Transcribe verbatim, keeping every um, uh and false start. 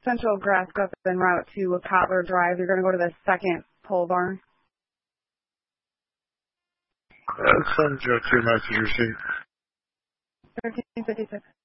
Central Grass-Cup en route to Cotler Drive. You're going to go to the second pole barn. Uh, send Joe two message receipt. thirteen fifty-six.